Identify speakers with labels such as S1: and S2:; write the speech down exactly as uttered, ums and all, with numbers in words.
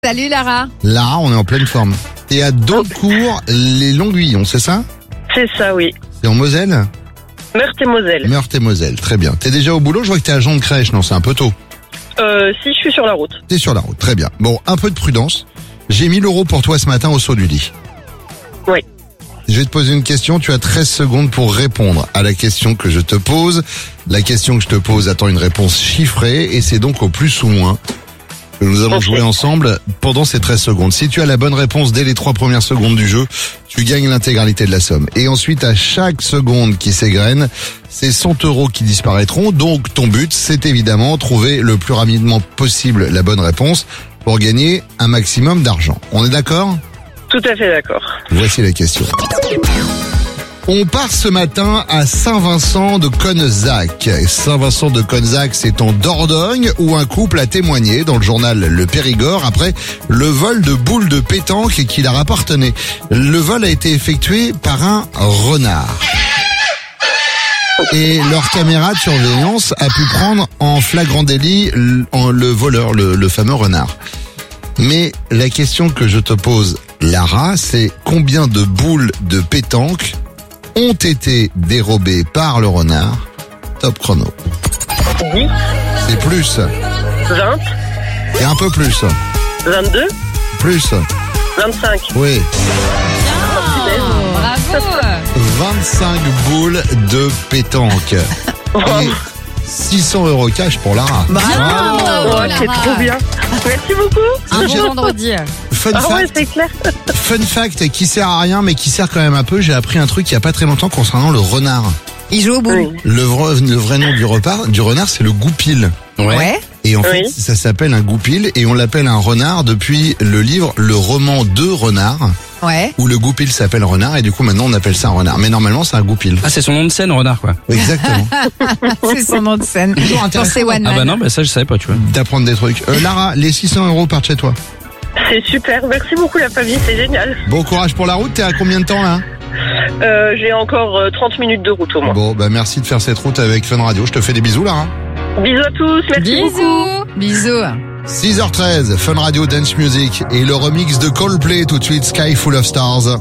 S1: Salut Lara.
S2: Lara, on est en pleine forme. Et à Daucourt, les Longuillons, c'est ça?
S3: C'est ça, oui.
S2: C'est en Moselle?
S3: Meurthe et Moselle.
S2: Meurthe et Moselle, très bien. T'es déjà au boulot? Je vois que t'es agent de crèche, non? C'est un peu tôt.
S3: Euh, si, je suis sur la route.
S2: T'es sur la route, très bien. Bon, un peu de prudence. J'ai mille euros pour toi ce matin au saut du lit.
S3: Oui.
S2: Je vais te poser une question, tu as treize secondes pour répondre à la question que je te pose. La question que je te pose attend une réponse chiffrée et c'est donc au plus ou moins que nous allons
S3: Ok.
S2: jouer ensemble pendant ces treize secondes. Si tu as la bonne réponse dès les trois premières secondes du jeu, tu gagnes l'intégralité de la somme. Et ensuite, à chaque seconde qui s'égrène, c'est cent euros qui disparaîtront. Donc, ton but, c'est évidemment trouver le plus rapidement possible la bonne réponse pour gagner un maximum d'argent. On est d'accord ?
S3: Tout à fait d'accord.
S2: Voici la question. On part ce matin à Saint-Vincent de Conzac. Saint-Vincent de Conzac, c'est en Dordogne où un couple a témoigné dans le journal Le Périgord après le vol de boules de pétanque qui leur appartenaient. Le vol a été effectué par un renard. Et leur caméra de surveillance a pu prendre en flagrant délit le, en- le voleur, le, le fameux renard. Mais la question que je te pose, Lara, c'est combien de boules de pétanque ont été dérobées par le renard? Top chrono.
S3: dix,
S2: C'est plus.
S3: vingt,
S2: Et un peu plus.
S3: vingt-deux,
S2: Plus.
S3: vingt-cinq.
S2: Oui.
S1: Bravo.
S2: vingt-cinq boules de pétanque. Et six cents euros cash pour Lara.
S1: Bravo.
S3: Oh, c'est
S1: Lara.
S3: trop bien. Merci beaucoup.
S1: Un bon vendredi.
S2: Fun
S3: Ah ouais,
S2: fact,
S3: c'est clair.
S2: fun fact qui sert à rien mais qui sert quand même un peu. J'ai appris un truc il y a pas très longtemps concernant le renard.
S1: Il joue au boule.
S3: Oui.
S2: Le vrai, le vrai nom du, repas, du renard, c'est le goupil.
S1: Ouais.
S2: Et en fait,
S3: Oui.
S2: ça s'appelle un goupil et on l'appelle un renard depuis le livre Le roman de renard,
S1: Ouais.
S2: où le goupil s'appelle renard et du coup maintenant on appelle ça un renard. Mais normalement c'est un goupil.
S4: Ah, c'est son nom de scène, renard, quoi.
S2: Exactement.
S1: C'est son nom de scène.
S2: Toujours
S1: Dans
S2: intéressant
S1: ses One
S4: Ah bah
S1: Man.
S4: non, bah ça je savais pas, tu vois.
S2: d'apprendre des trucs. Euh, Lara, les six cents euros partent chez toi.
S3: C'est super. Merci beaucoup, la famille. C'est génial.
S2: Bon courage pour la route, t'es à combien de temps là?
S3: Euh, j'ai encore euh, trente minutes de route au moins.
S2: Bon bah merci de faire cette route avec Fun Radio, je te fais des bisous Lara.
S3: Bisous à tous. Merci beaucoup.
S1: Bisous. Bisous.
S2: six heures treize, Fun Radio Dance Music et le remix de Coldplay tout de suite, Sky Full of Stars.